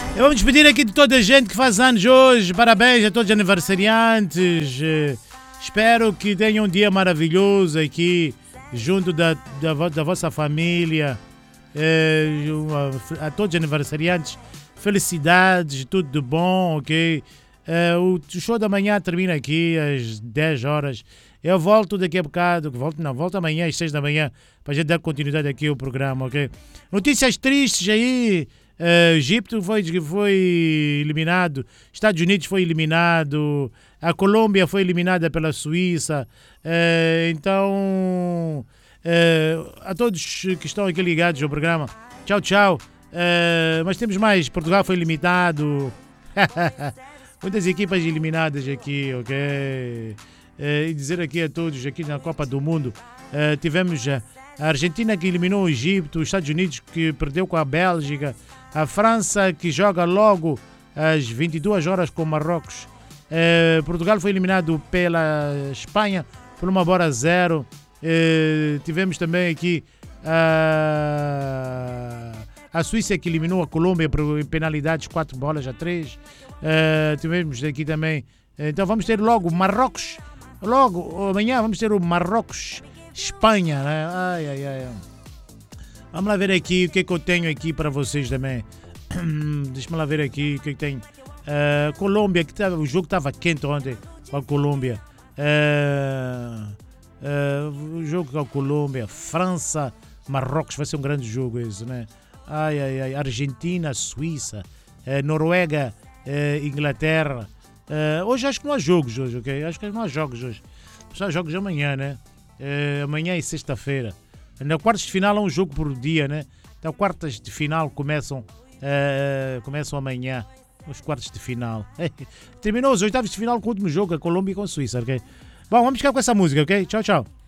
E vamos pedir aqui de toda a gente que faz anos hoje. Parabéns a todos os aniversariantes. Espero que tenham um dia maravilhoso aqui, junto da vossa família. A todos os aniversariantes, felicidades, tudo de bom, ok? O show da manhã termina aqui às 10 horas. Eu volto daqui a bocado, volto amanhã às 6 da manhã para a gente dar continuidade aqui ao programa, ok? Notícias tristes aí. Egito foi eliminado, Estados Unidos foi eliminado, a Colômbia foi eliminada pela Suíça. Então, a todos que estão aqui ligados ao programa, tchau, tchau. Mas temos mais, Portugal foi eliminado. Muitas equipas eliminadas aqui, ok? E dizer aqui a todos, aqui na Copa do Mundo, tivemos a Argentina que eliminou o Egito, os Estados Unidos que perdeu com a Bélgica, a França que joga logo às 22 horas com Marrocos, Portugal foi eliminado pela Espanha por 1-0. Tivemos também aqui a Suíça que eliminou a Colômbia por penalidades 4-3. Tivemos aqui também, então vamos ter logo Marrocos, logo amanhã vamos ter o Marrocos-Espanha, né? Ai. Vamos lá ver aqui o que é que eu tenho aqui para vocês também. Deixa-me lá ver aqui o que é que tem. Colômbia, o jogo estava quente ontem com a Colômbia. O jogo com a Colômbia, França, Marrocos, vai ser um grande jogo esse, né? Ai. Argentina, Suíça, Noruega, Inglaterra. Hoje acho que não há jogos hoje, ok? Acho que não há jogos hoje. Só há jogos amanhã, né? Amanhã e sexta-feira. Na quartas de final há um jogo por dia, né? Então quartas de final começam amanhã. Os quartos de final. Terminou os oitavos de final com o último jogo, a Colômbia com a Suíça, ok? Bom, vamos ficar com essa música, ok? Tchau, tchau.